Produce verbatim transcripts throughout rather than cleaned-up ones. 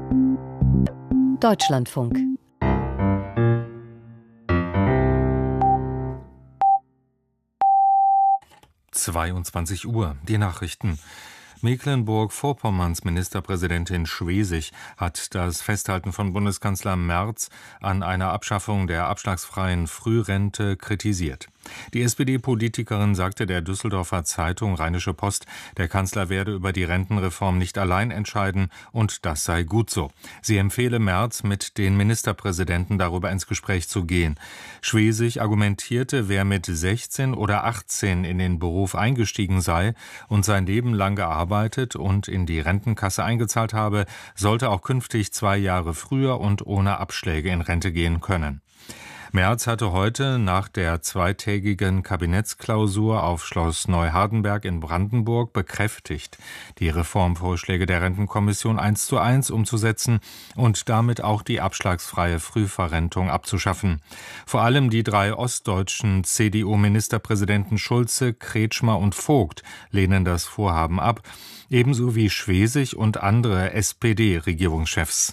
Deutschlandfunk. zweiundzwanzig Uhr, die Nachrichten. Mecklenburg-Vorpommerns Ministerpräsidentin Schwesig hat das Festhalten von Bundeskanzler Merz an einer Abschaffung der abschlagsfreien Frührente kritisiert. Die S P D-Politikerin sagte der Düsseldorfer Zeitung Rheinische Post, der Kanzler werde über die Rentenreform nicht allein entscheiden und das sei gut so. Sie empfehle Merz, mit den Ministerpräsidenten darüber ins Gespräch zu gehen. Schwesig argumentierte, wer mit sechzehn oder achtzehn in den Beruf eingestiegen sei und sein Leben lang gearbeitet und in die Rentenkasse eingezahlt habe, sollte auch künftig zwei Jahre früher und ohne Abschläge in Rente gehen können. Merz hatte heute nach der zweitägigen Kabinettsklausur auf Schloss Neuhardenberg in Brandenburg bekräftigt, die Reformvorschläge der Rentenkommission eins zu eins umzusetzen und damit auch die abschlagsfreie Frühverrentung abzuschaffen. Vor allem die drei ostdeutschen C D U-Ministerpräsidenten Schulze, Kretschmer und Vogt lehnen das Vorhaben ab, ebenso wie Schwesig und andere S P D-Regierungschefs.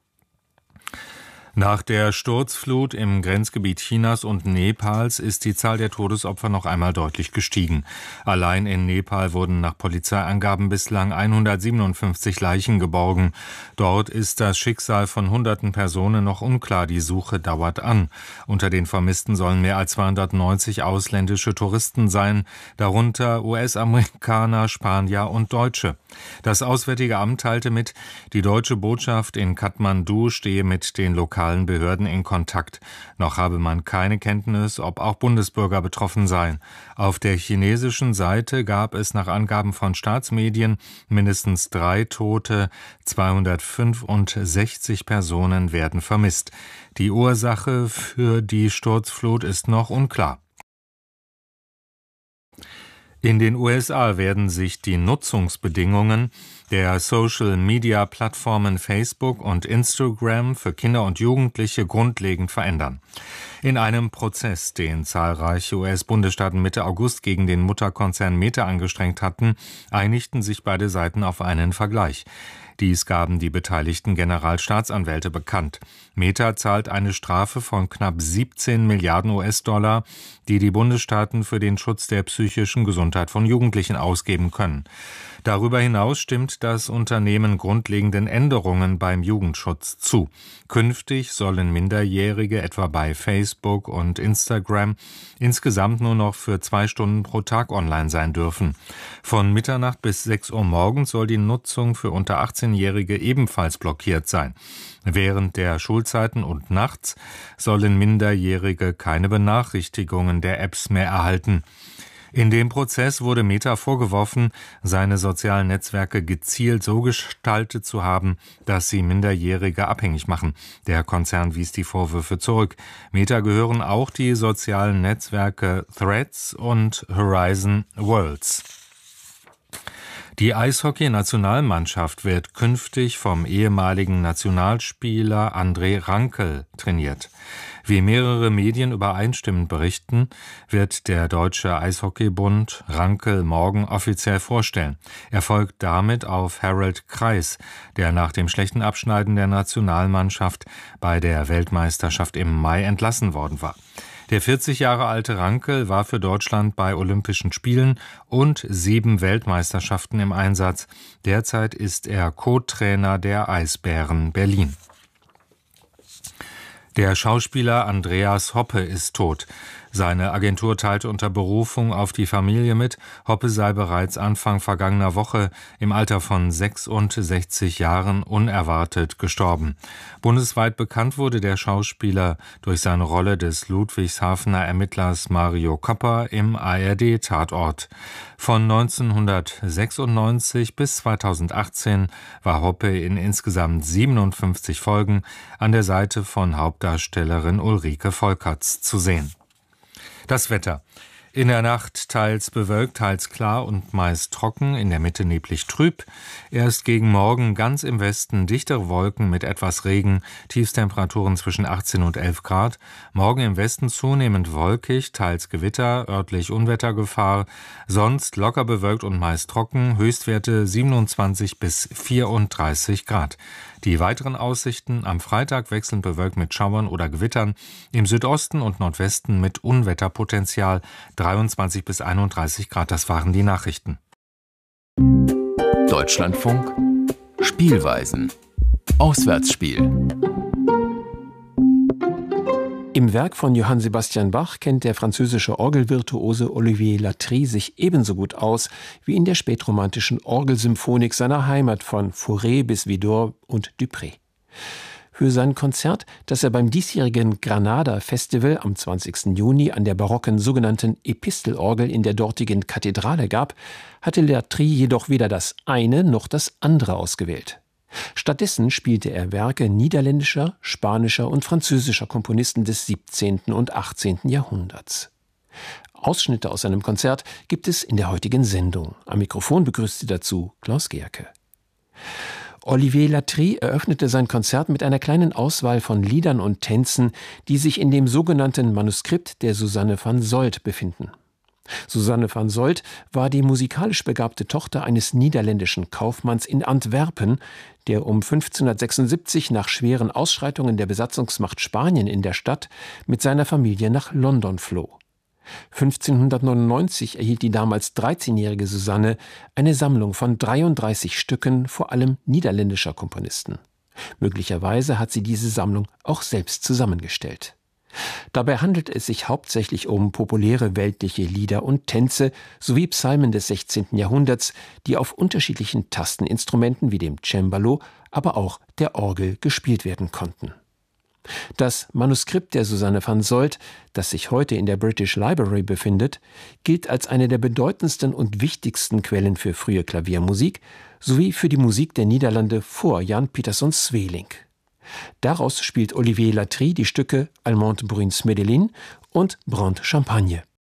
Nach der Sturzflut im Grenzgebiet Chinas und Nepals ist die Zahl der Todesopfer noch einmal deutlich gestiegen. Allein in Nepal wurden nach Polizeiangaben bislang hundertsiebenundfünfzig Leichen geborgen. Dort ist das Schicksal von hunderten Personen noch unklar. Die Suche dauert an. Unter den Vermissten sollen mehr als zweihundertneunzig ausländische Touristen sein, darunter U S-Amerikaner, Spanier und Deutsche. Das Auswärtige Amt teilte mit, die deutsche Botschaft in Kathmandu stehe mit den lokalen Behörden in Kontakt. Noch habe man keine Kenntnis, ob auch Bundesbürger betroffen seien. Auf der chinesischen Seite gab es nach Angaben von Staatsmedien mindestens drei Tote, zweihundertfünfundsechzig Personen werden vermisst. Die Ursache für die Sturzflut ist noch unklar. In den U S A werden sich die Nutzungsbedingungen der Social-Media-Plattformen Facebook und Instagram für Kinder und Jugendliche grundlegend verändern. In einem Prozess, den zahlreiche U S-Bundesstaaten Mitte August gegen den Mutterkonzern Meta angestrengt hatten, einigten sich beide Seiten auf einen Vergleich. Dies gaben die beteiligten Generalstaatsanwälte bekannt. Meta zahlt eine Strafe von knapp siebzehn Milliarden U S-Dollar, die die Bundesstaaten für den Schutz der psychischen Gesundheit von Jugendlichen ausgeben können. Darüber hinaus stimmt das Unternehmen grundlegenden Änderungen beim Jugendschutz zu. Künftig sollen Minderjährige etwa bei Facebook und Instagram insgesamt nur noch für zwei Stunden pro Tag online sein dürfen. Von Mitternacht bis sechs Uhr morgens soll die Nutzung für unter achtzehnjährige ebenfalls blockiert sein. Während der Schulzeiten und nachts sollen Minderjährige keine Benachrichtigungen der Apps mehr erhalten. In dem Prozess wurde Meta vorgeworfen, seine sozialen Netzwerke gezielt so gestaltet zu haben, dass sie Minderjährige abhängig machen. Der Konzern wies die Vorwürfe zurück. Meta gehören auch die sozialen Netzwerke Threads und Horizon Worlds. Die Eishockey-Nationalmannschaft wird künftig vom ehemaligen Nationalspieler André Rankel trainiert. Wie mehrere Medien übereinstimmend berichten, wird der Deutsche Eishockeybund Rankel morgen offiziell vorstellen. Er folgt damit auf Harald Kreis, der nach dem schlechten Abschneiden der Nationalmannschaft bei der Weltmeisterschaft im Mai entlassen worden war. Der vierzig Jahre alte Rankel war für Deutschland bei Olympischen Spielen und sieben Weltmeisterschaften im Einsatz. Derzeit ist er Co-Trainer der Eisbären Berlin. Der Schauspieler Andreas Hoppe ist tot. Seine Agentur teilte unter Berufung auf die Familie mit, Hoppe sei bereits Anfang vergangener Woche im Alter von sechsundsechzig Jahren unerwartet gestorben. Bundesweit bekannt wurde der Schauspieler durch seine Rolle des Ludwigshafener Ermittlers Mario Copper im A R D-Tatort. Von neunzehnhundertsechsundneunzig bis zweitausendachtzehn war Hoppe in insgesamt siebenundfünfzig Folgen an der Seite von Hauptdarstellerin Ulrike Volkerts zu sehen. Das Wetter. In der Nacht teils bewölkt, teils klar und meist trocken, in der Mitte neblig trüb. Erst gegen Morgen ganz im Westen dichtere Wolken mit etwas Regen, Tiefstemperaturen zwischen achtzehn und elf Grad. Morgen im Westen zunehmend wolkig, teils Gewitter, örtlich Unwettergefahr. Sonst locker bewölkt und meist trocken, Höchstwerte siebenundzwanzig bis vierunddreißig Grad. Die weiteren Aussichten: am Freitag wechselnd bewölkt mit Schauern oder Gewittern, im Südosten und Nordwesten mit Unwetterpotenzial, dreiundzwanzig bis einunddreißig Grad. Das waren die Nachrichten. Deutschlandfunk Spielweisen. Auswärtsspiel. Im Werk von Johann Sebastian Bach kennt der französische Orgelvirtuose Olivier Latry sich ebenso gut aus wie in der spätromantischen Orgelsymphonik seiner Heimat von Fauré bis Widor und Dupré. Für sein Konzert, das er beim diesjährigen Granada Festival am zwanzigsten Juni an der barocken sogenannten Epistelorgel in der dortigen Kathedrale gab, hatte Latry jedoch weder das eine noch das andere ausgewählt. Stattdessen spielte er Werke niederländischer, spanischer und französischer Komponisten des siebzehnten und achtzehnten Jahrhunderts. Ausschnitte aus seinem Konzert gibt es in der heutigen Sendung. Am Mikrofon begrüßt Sie dazu Klaus Gerke. Olivier Latry eröffnete sein Konzert mit einer kleinen Auswahl von Liedern und Tänzen, die sich in dem sogenannten Manuskript der Susanne van Solt befinden. Susanne van Solt war die musikalisch begabte Tochter eines niederländischen Kaufmanns in Antwerpen, der um fünfzehnhundertsechsundsiebzig nach schweren Ausschreitungen der Besatzungsmacht Spanien in der Stadt mit seiner Familie nach London floh. fünfzehnhundertneunundneunzig erhielt die damals dreizehnjährige Susanne eine Sammlung von dreiunddreißig Stücken, vor allem niederländischer Komponisten. Möglicherweise hat sie diese Sammlung auch selbst zusammengestellt. Dabei handelt es sich hauptsächlich um populäre weltliche Lieder und Tänze sowie Psalmen des sechzehnten Jahrhunderts, die auf unterschiedlichen Tasteninstrumenten wie dem Cembalo, aber auch der Orgel gespielt werden konnten. Das Manuskript der Susanne van Solt, das sich heute in der British Library befindet, gilt als eine der bedeutendsten und wichtigsten Quellen für frühe Klaviermusik sowie für die Musik der Niederlande vor Jan Pieterszoon Sweelinck. Daraus spielt Olivier Latry die Stücke Allemande Bruins Medellin und Brand Champagne.